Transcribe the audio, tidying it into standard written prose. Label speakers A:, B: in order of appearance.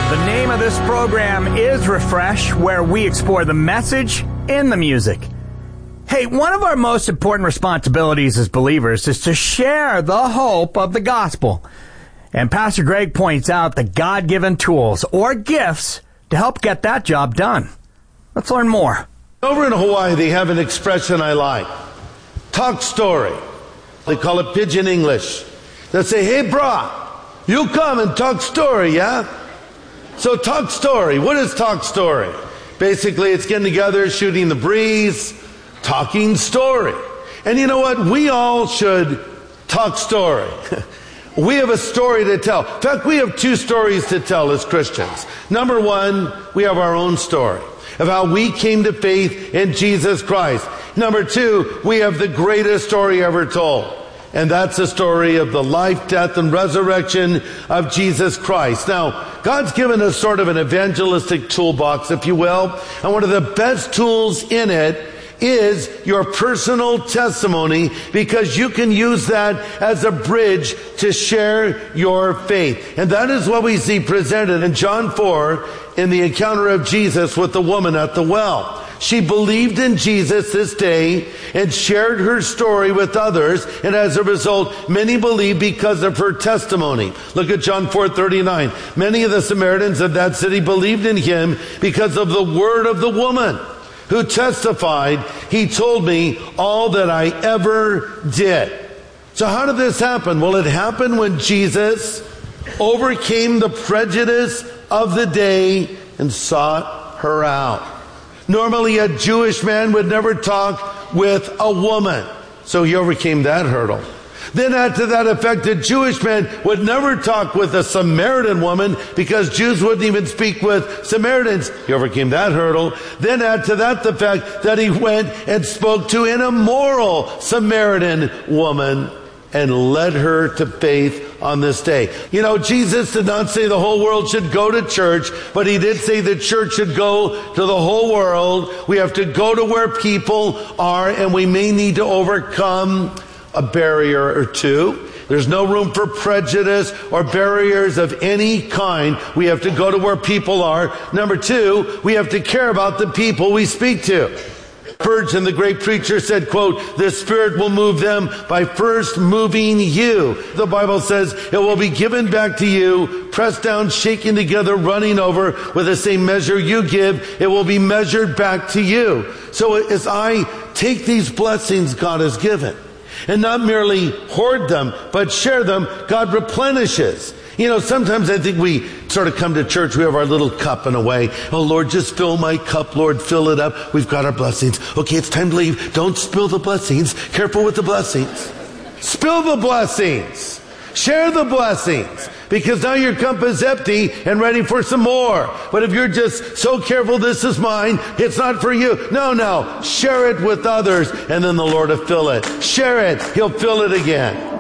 A: The name of this program is Refresh, where we explore the message in the music. Hey, one of our most important responsibilities as believers is to share the hope of the gospel. And Pastor Greg points out the God-given tools or gifts to help get that job done. Let's learn more.
B: Over in Hawaii, they have an expression I like. Talk story. They call it pidgin English. They'll say, hey, brah, you come and talk story, yeah? So talk story. What is talk story? Basically, it's getting together, shooting the breeze, talking story. And you know what? We all should talk story. We have a story to tell. In fact, we have two stories to tell as Christians. Number one, we have our own story of how we came to faith in Jesus Christ. Number two, we have the greatest story ever told. And that's the story of the life, death, and resurrection of Jesus Christ. Now, God's given us sort of an evangelistic toolbox, if you will. And one of the best tools in it is your personal testimony, because you can use that as a bridge to share your faith. And that is what we see presented in John 4 in the encounter of Jesus with the woman at the well. She believed in Jesus this day and shared her story with others, and as a result, many believed because of her testimony. Look at John 4:39. Many of the Samaritans of that city believed in him because of the word of the woman, who testified, he told me all that I ever did. So how did this happen? Well, it happened when Jesus overcame the prejudice of the day and sought her out. Normally, a Jewish man would never talk with a woman, so he overcame that hurdle. Then add to that effect, a Jewish man would never talk with a Samaritan woman because Jews wouldn't even speak with Samaritans. He overcame that hurdle. Then add to that the fact that he went and spoke to an immoral Samaritan woman and led her to faith on this day. You know, Jesus did not say the whole world should go to church, but he did say the church should go to the whole world. We have to go to where people are, and we may need to overcome a barrier or two. There's no room for prejudice or barriers of any kind. We have to go to where people are. Number two, we have to care about the people we speak to. Spurgeon, the great preacher, said, quote, the Spirit will move them by first moving you. The Bible says it will be given back to you, pressed down, shaken together, running over. With the same measure you give, it will be measured back to you. So as I take these blessings God has given, and not merely hoard them, but share them, God replenishes. You know, sometimes I think we sort of come to church, we have our little cup in a way. Oh, Lord, just fill my cup, Lord, fill it up. We've got our blessings. Okay, it's time to leave. Don't spill the blessings. Careful with the blessings. Spill the blessings. Share the blessings. Because now your cup is empty and ready for some more. But if you're just so careful, this is mine, it's not for you. No. Share it with others, and then the Lord will fill it. Share it, he'll fill it again.